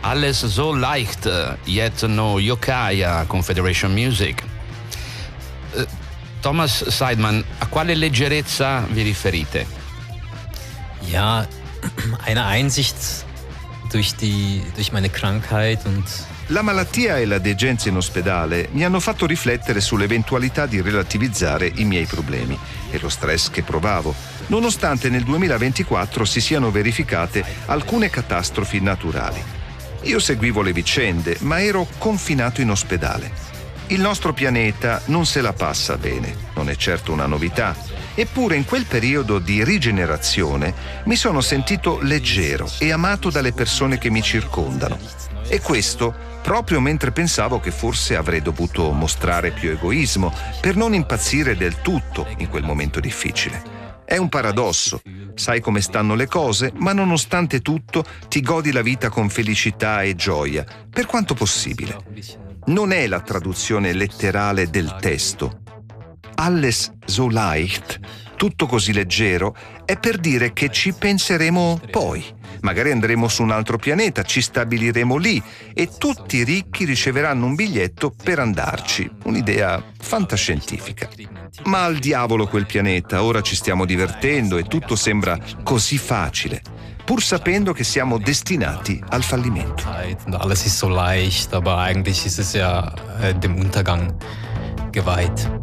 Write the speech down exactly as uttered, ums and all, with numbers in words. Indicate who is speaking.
Speaker 1: Alles so leicht, yet no yokai a Confederation Music. Uh, Thomas Seidman, a quale leggerezza vi riferite?
Speaker 2: Ja, eine Einsicht durch die, durch meine Krankheit und
Speaker 3: La malattia e la degenza in ospedale mi hanno fatto riflettere sull'eventualità di relativizzare i miei problemi e lo stress che provavo, nonostante nel duemilaventiquattro si siano verificate alcune catastrofi naturali. Io seguivo le vicende, ma ero confinato in ospedale. Il nostro pianeta non se la passa bene, non è certo una novità. Eppure in quel periodo di rigenerazione mi sono sentito leggero e amato dalle persone che mi circondano. E questo proprio mentre pensavo che forse avrei dovuto mostrare più egoismo per non impazzire del tutto in quel momento difficile. È un paradosso, sai come stanno le cose, ma nonostante tutto ti godi la vita con felicità e gioia, per quanto possibile. Non è la traduzione letterale del testo. Alles so leicht, tutto così leggero, è per dire che ci penseremo poi. Magari andremo su un altro pianeta, ci stabiliremo lì e tutti i ricchi riceveranno un biglietto per andarci. Un'idea fantascientifica. Ma al diavolo quel pianeta, ora ci stiamo divertendo e tutto sembra così facile, pur sapendo che siamo destinati al fallimento.
Speaker 2: Alles ist so leicht, aber eigentlich ist es ja dem Untergang geweiht.